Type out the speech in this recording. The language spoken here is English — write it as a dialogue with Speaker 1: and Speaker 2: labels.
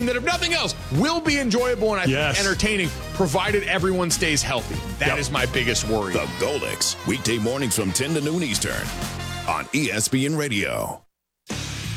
Speaker 1: that, if nothing else, will be enjoyable and I think entertaining, provided everyone stays healthy. That is my biggest worry.
Speaker 2: The Golix, weekday mornings from 10 to noon Eastern on ESPN Radio.